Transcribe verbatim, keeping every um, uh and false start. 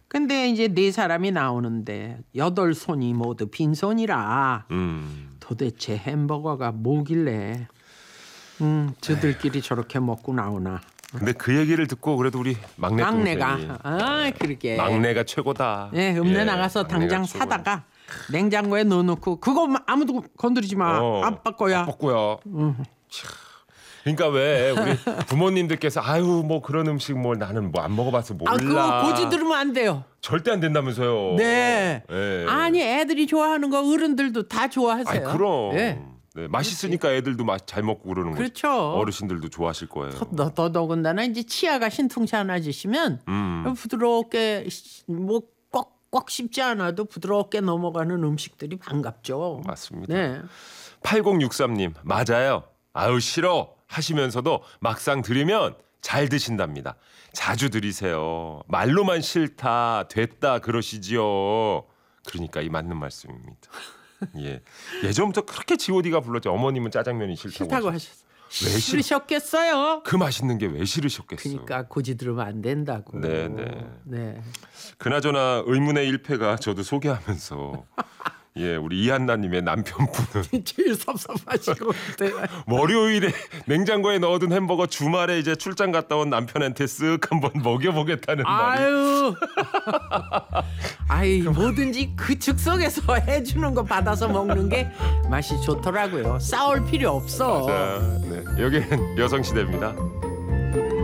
근데 이제 네 사람이 나오는데 여덟 손이 모두 빈손이라 음. 도대체 햄버거가 뭐길래 음, 저들끼리 저렇게 먹고 나오나. 근데 그 얘기를 듣고 그래도 우리 막내 막내가 동생이 아 그렇게 막내가 최고다. 예, 읍내 예, 나가서 막내가 당장 최고야. 사다가 냉장고에 넣어놓고 그거 아무도 건드리지 마. 어, 아빠 거야. 아빠 거야. 참. 그러니까 왜 우리 부모님들께서 아유 뭐 그런 음식 뭘 나는 뭐 안 먹어봐서 몰라. 아 그거 고지 들으면 안 돼요. 절대 안 된다면서요. 네. 예. 아니 애들이 좋아하는 거 어른들도 다 좋아하세요. 아이, 그럼. 예. 네, 맛있으니까 애들도 맛 잘 먹고 그러는 거죠. 그렇죠. 어르신들도 좋아하실 거예요. 더, 더 더군다나 이제 치아가 신통치 않아지시면 음. 부드럽게 뭐 꽉꽉 씹지 않아도 부드럽게 넘어가는 음식들이 반갑죠. 맞습니다. 네. 팔공육삼 님 맞아요. 아유 싫어 하시면서도 막상 드리면 잘 드신답니다. 자주 드리세요. 말로만 싫다 됐다 그러시지요. 그러니까 이 맞는 말씀입니다. 예. 예전부터 그렇게 지오디가 불렀죠. 어머님은 짜장면이 싫다고, 싫다고 하셨... 하셨어요. 왜 싫... 싫으셨겠어요. 그 맛있는 게 왜 싫으셨겠어요. 그러니까 고지 들으면 안 된다고. 네, 네. 네. 그나저나 의문의 일패가 저도 소개하면서 예, 우리 이한나님의 남편분은 제일 섭섭하시고 월요일에 냉장고에 넣어둔 햄버거 주말에 이제 출장 갔다 온 남편한테 쓱 한번 먹여보겠다는 말이. 아유, 아이 뭐든지 그 즉석에서 해주는 거 받아서 먹는 게 맛이 좋더라고요. 싸울 필요 없어. 자, 네. 여기는 여성시대입니다.